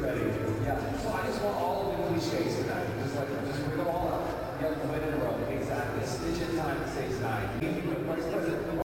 ready. Yeah. So I just want all of the cliches tonight. Just bring them all up. Yep, win in a row. Exactly. Stitch in time to say tonight. Vice President